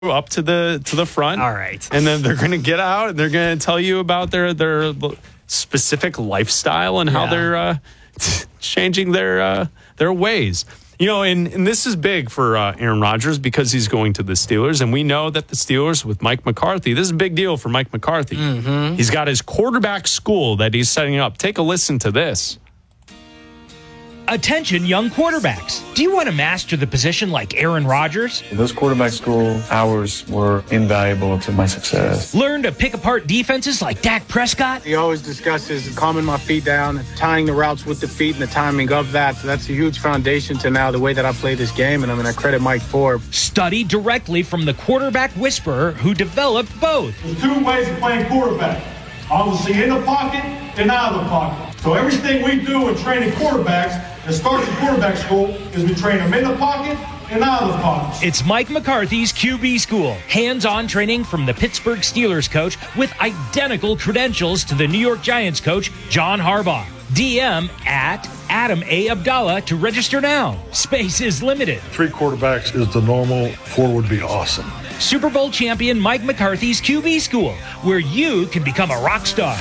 up to the front. All right. And then they're going to get out and they're going to tell you about their specific lifestyle and how they're changing their ways. You know, and this is big for Aaron Rodgers because he's going to the Steelers. And we know that the Steelers with Mike McCarthy, this is a big deal for Mike McCarthy. Mm-hmm. He's got his quarterback school that he's setting up. Take a listen to this. Attention, young quarterbacks. Do you want to master the position like Aaron Rodgers? Those quarterback school hours were invaluable to my success. Learn to pick apart defenses like Dak Prescott? He always discusses calming my feet down, tying the routes with the feet and the timing of that. So that's a huge foundation to now the way that I play this game, and I credit Mike for. Study directly from the quarterback whisperer who developed both. There's two ways of playing quarterback. Obviously in the pocket and out of the pocket. So everything we do in training quarterbacks that starts at quarterback school is we train them in the pocket and out of the pocket. It's Mike McCarthy's QB School. Hands-on training from the Pittsburgh Steelers coach with identical credentials to the New York Giants coach, John Harbaugh. DM at Adam A. Abdallah to register now. Space is limited. 3 quarterbacks is the normal. 4 would be awesome. Super Bowl champion Mike McCarthy's QB School, where you can become a rock star.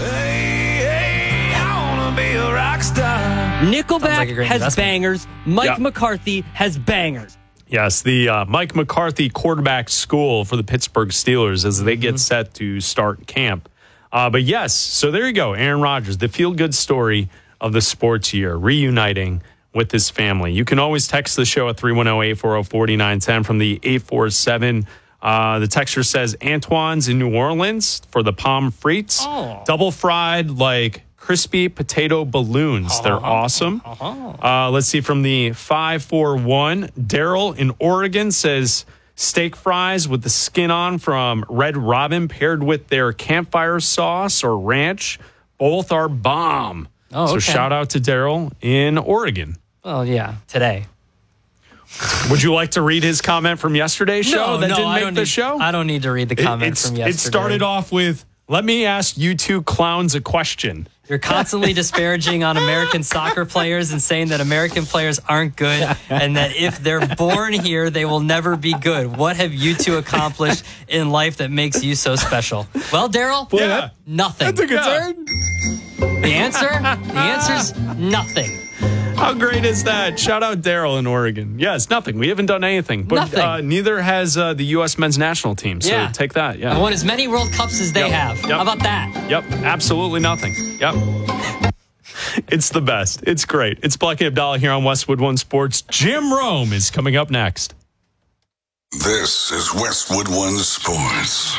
Nickelback has bangers. Mike McCarthy has bangers. Yes, the Mike McCarthy quarterback school for the Pittsburgh Steelers as they get set to start camp. But yes, so there you go. Aaron Rodgers, the feel-good story of the sports year, reuniting with his family. You can always text the show at 310-840-4910 from the 847. The texter says Antoine's in New Orleans for the pommes frites. Double fried like crispy potato balloons. They're awesome. Let's see from the 541. Daryl in Oregon says steak fries with the skin on from Red Robin paired with their campfire sauce or ranch. Both are bomb. So shout out to Daryl in Oregon. Well, yeah, today. Would you like to read his comment from yesterday's show that didn't make the show? I don't need to read the comment from yesterday. It started off with, let me ask you two clowns a question. You're constantly disparaging on American soccer players and saying that American players aren't good and that if they're born here, they will never be good. What have you two accomplished in life that makes you so special? Well, Daryl, nothing. That's a good turn. The answer's nothing. How great is that? Shout out Daryl in Oregon. Yes, nothing. We haven't done anything. But neither has the U.S. men's national team. So take that. Yeah. I won as many World Cups as they have. How about that? Yep. Absolutely nothing. Yep. It's the best. It's great. It's Blackie Abdallah here on Westwood One Sports. Jim Rome is coming up next. This is Westwood One Sports.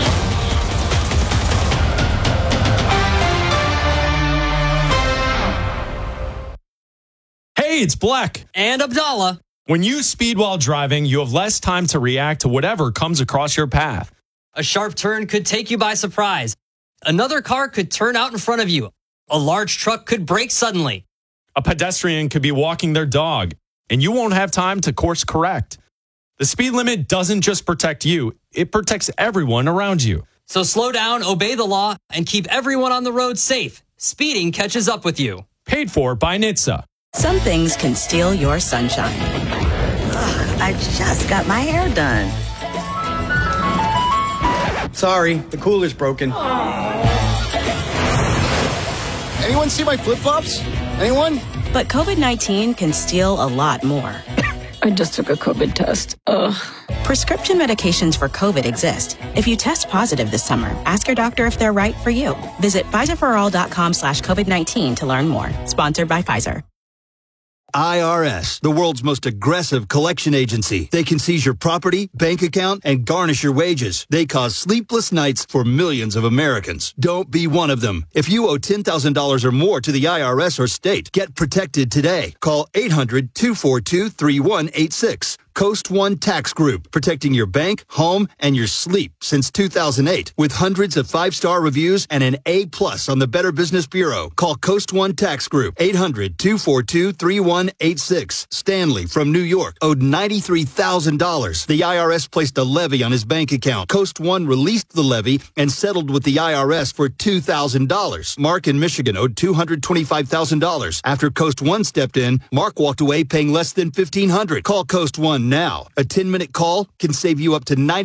Hey, it's Black. And Abdallah. When you speed while driving, you have less time to react to whatever comes across your path. A sharp turn could take you by surprise. Another car could turn out in front of you. A large truck could brake suddenly. A pedestrian could be walking their dog, and you won't have time to course correct. The speed limit doesn't just protect you, it protects everyone around you. So slow down, obey the law, and keep everyone on the road safe. Speeding catches up with you. Paid for by NHTSA. Some things can steal your sunshine. Ugh, I just got my hair done. Sorry, the cooler's broken. Anyone see my flip-flops? Anyone? But COVID-19 can steal a lot more. I just took a COVID test. Ugh. Prescription medications for COVID exist. If you test positive this summer, ask your doctor if they're right for you. Visit PfizerForAll.com/COVID-19 to learn more. Sponsored by Pfizer. IRS, the world's most aggressive collection agency. They can seize your property, bank account, and garnish your wages. They cause sleepless nights for millions of Americans. Don't be one of them. If you owe $10,000 or more to the IRS or state, get protected today. Call 800-242-3186. Coast One Tax Group, protecting your bank, home, and your sleep since 2008. With hundreds of 5-star reviews and an A+ on the Better Business Bureau. Call Coast One Tax Group, 800-242-3186. Stanley from New York owed $93,000. The IRS placed a levy on his bank account. Coast One released the levy and settled with the IRS for $2,000. Mark in Michigan owed $225,000. After Coast One stepped in, Mark walked away paying less than $1,500. Call Coast One now. A 10-minute call can save you up to 90